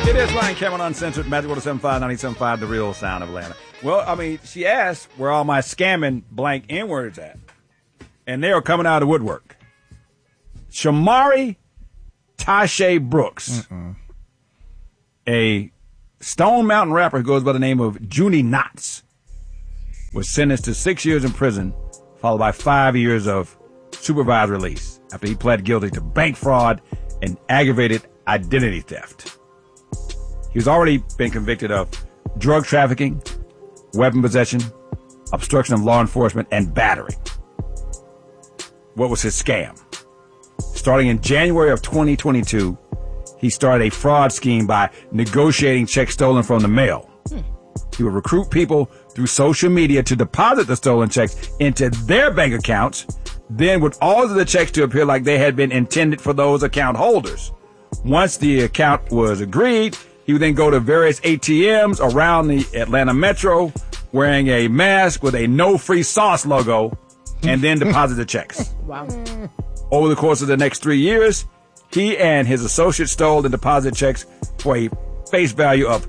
It is Ryan Cameron Uncensored, Magic 107.5, 97.5, the real sound of Atlanta. Well, I mean, she asked where all my scamming blank N-words at. And they are coming out of the woodwork. Shamari Tasha Brooks, a Stone Mountain rapper who goes by the name of Junie Knotts, was sentenced to 6 years in prison, followed by 5 years of supervised release after he pled guilty to bank fraud and aggravated identity theft. He's already been convicted of drug trafficking, weapon possession, obstruction of law enforcement, and battery. What was his scam? Starting in January of 2022, he started a fraud scheme by negotiating checks stolen from the mail. He would recruit people through social media to deposit the stolen checks into their bank accounts, then would alter the checks to appear like they had been intended for those account holders. Once the account was agreed, he would then go to various ATMs around the Atlanta metro wearing a mask with a No Free Sauce logo and then deposit the checks. Wow. Over the course of the next 3 years, he and his associates stole and deposited checks for a face value of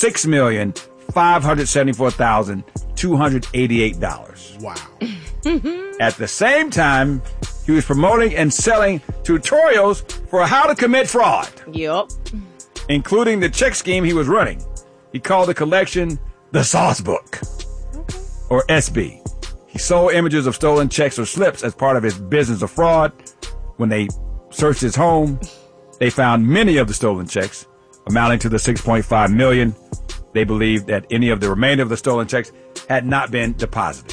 $6,574,288. Wow. At the same time, he was promoting and selling tutorials for how to commit fraud. Yup. Including the check scheme he was running. He called the collection the Sauce Book, or SB. He sold images of stolen checks or slips as part of his business of fraud. When they searched his home, they found many of the stolen checks, amounting to the $6.5 million. They believed that any of the remainder of the stolen checks had not been deposited.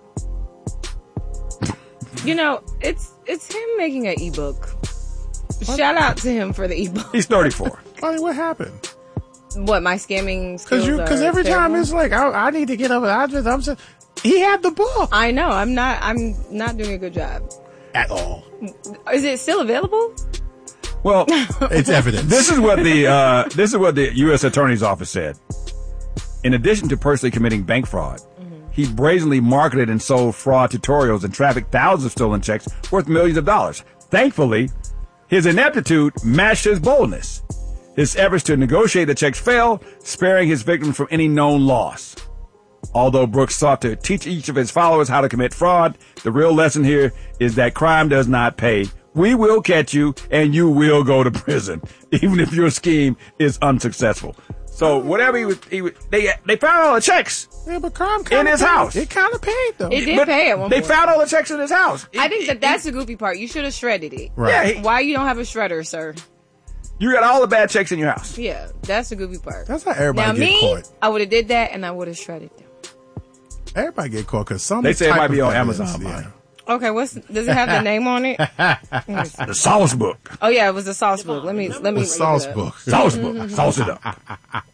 You know, it's him making an ebook. Shout out to him for the ebook. He's 34. I mean, what happened? What, my scamming skills? Because every time it's like I need to get up. He had the book. I know. I'm not doing a good job At all. Is it still available? Well, it's evidence. This is what the U.S. Attorney's Office said. In addition to personally committing bank fraud, he brazenly marketed and sold fraud tutorials and trafficked thousands of stolen checks worth millions of dollars. Thankfully, his ineptitude matched his boldness. His efforts to negotiate the checks failed, sparing his victims from any known loss. Although Brooks sought to teach each of his followers how to commit fraud, the real lesson here is that crime does not pay. We will catch you, and you will go to prison, even if your scheme is unsuccessful. So whatever they found all the checks. Yeah, but crime in his house. It kind of paid though. It did pay at one point. They found all the checks in his house. I think that's the goofy part. You should have shredded it. Right. Yeah, Why you don't have a shredder, sir? You got all the bad checks in your house. Yeah, that's the goofy part. That's how everybody get caught. I would have did that and I would have shredded them. Everybody get caught because some. They say it might be on evidence, Amazon. Yeah. Okay, does it have the name on it? The Sauce Book. Oh yeah, it was the Sauce Book. Let me The Sauce Book. Sauce Book. Sauce it up.